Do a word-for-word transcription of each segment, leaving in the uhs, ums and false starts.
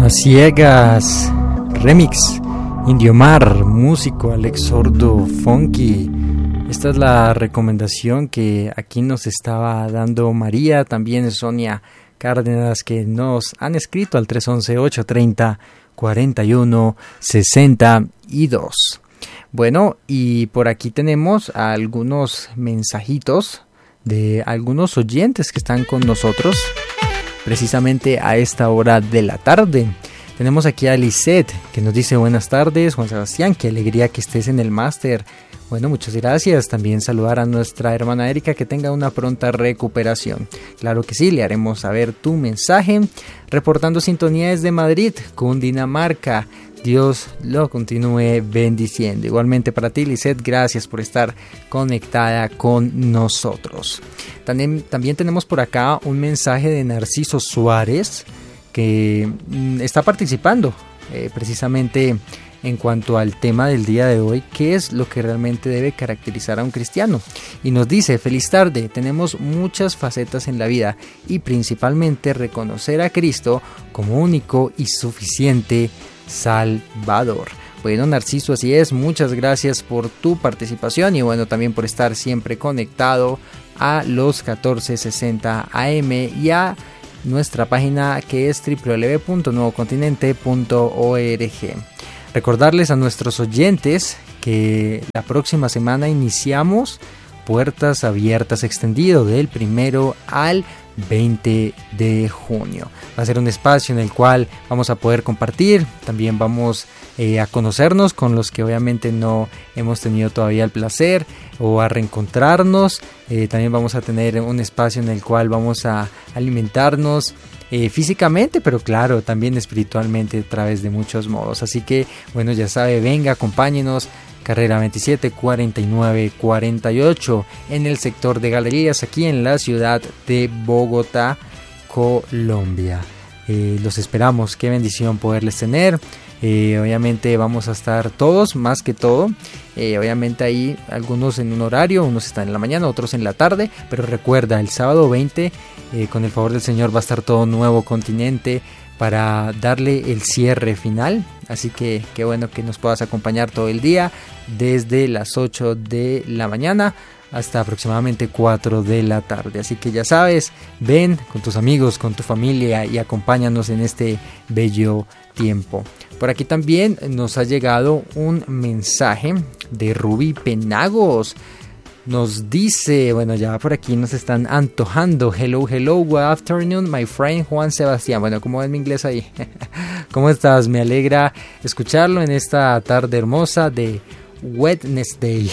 A Ciegas, remix, Indiomar, músico, Alex Sordo, funky. Esta es la recomendación que aquí nos estaba dando María, también Sonia Cárdenas, que nos han escrito al tres once, ocho treinta, cuarenta y uno, sesenta y dos. Bueno, y por aquí tenemos algunos mensajitos de algunos oyentes que están con nosotros precisamente a esta hora de la tarde. Tenemos aquí a Lisette, que nos dice buenas tardes, Juan Sebastián, qué alegría que estés en el máster. Bueno, muchas gracias. También saludar a nuestra hermana Erika, que tenga una pronta recuperación. Claro que sí, le haremos saber tu mensaje. Reportando sintonía desde Madrid, Cundinamarca. Dios lo continúe bendiciendo. Igualmente para ti, Lisette, gracias por estar conectada con nosotros. También, también tenemos por acá un mensaje de Narciso Suárez, que mm, está participando eh, precisamente en cuanto al tema del día de hoy, qué es lo que realmente debe caracterizar a un cristiano. Y nos dice, feliz tarde, tenemos muchas facetas en la vida y principalmente reconocer a Cristo como único y suficiente Salvador. Bueno, Narciso, así es, muchas gracias por tu participación y bueno, también por estar siempre conectado a los catorce sesenta A M y a nuestra página que es doble u doble u doble u punto nuevo continente punto org. Recordarles a nuestros oyentes que la próxima semana iniciamos Puertas Abiertas Extendido del primero al veinte de junio. Va a ser un espacio en el cual vamos a poder compartir, también vamos eh, a conocernos con los que obviamente no hemos tenido todavía el placer o a reencontrarnos. Eh, también vamos a tener un espacio en el cual vamos a alimentarnos eh, físicamente, pero claro, también espiritualmente a través de muchos modos. Así que, bueno, ya sabe, venga, acompáñenos. Carrera veintisiete, cuarenta y nueve, cuarenta y ocho en el sector de galerías aquí en la ciudad de Bogotá, Colombia. Eh, los esperamos, qué bendición poderles tener. Eh, obviamente vamos a estar todos, más que todo. Eh, obviamente ahí algunos en un horario, unos están en la mañana, otros en la tarde. Pero recuerda, el sábado veinte, eh, con el favor del Señor, va a estar todo Nuevo Continente para darle el cierre final. Así que qué bueno que nos puedas acompañar todo el día, desde las ocho de la mañana hasta aproximadamente cuatro de la tarde. Así que ya sabes, ven con tus amigos, con tu familia y acompáñanos en este bello tiempo. Por aquí también nos ha llegado un mensaje de Rubí Penagos. Nos dice, bueno, ya por aquí nos están antojando. Hello, hello, good afternoon, my friend Juan Sebastián. Bueno, ¿cómo es mi inglés ahí? ¿Cómo estás? Me alegra escucharlo en esta tarde hermosa de Wednesday,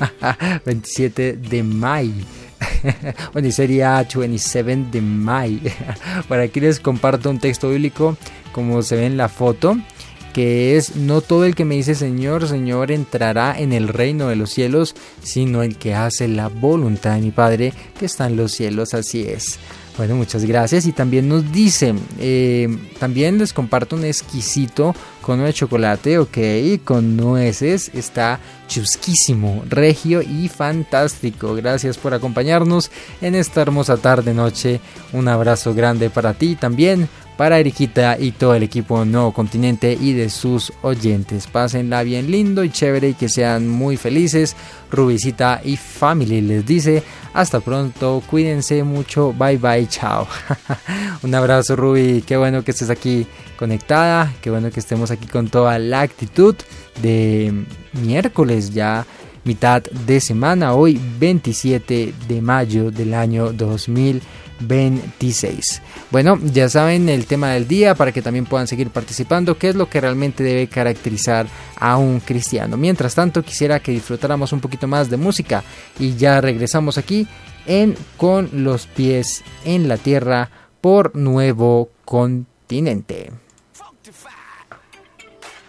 veintisiete de mayo. Bueno, y sería veintisiete de mayo. Por aquí les comparto un texto bíblico, como se ve en la foto, que es: no todo el que me dice Señor, Señor entrará en el reino de los cielos, sino el que hace la voluntad de mi Padre que está en los cielos. Así es. Bueno, muchas gracias. Y también nos dice, eh, también les comparto un exquisito cono de chocolate, ok, con nueces, está chusquísimo, regio y fantástico. Gracias por acompañarnos en esta hermosa tarde noche. Un abrazo grande para ti también, para Eriquita y todo el equipo Nuevo Continente y de sus oyentes. Pásenla bien lindo y chévere y que sean muy felices. Rubicita y family les dice hasta pronto, cuídense mucho, bye bye, chao. Un abrazo, Ruby, qué bueno que estés aquí conectada, qué bueno que estemos aquí con toda la actitud de miércoles, ya mitad de semana, hoy veintisiete de mayo del año dos mil veintiséis. Bueno, ya saben el tema del día para que también puedan seguir participando, qué es lo que realmente debe caracterizar a un cristiano. Mientras tanto, quisiera que disfrutáramos un poquito más de música y ya regresamos aquí en Con los pies en la tierra por Nuevo Continente.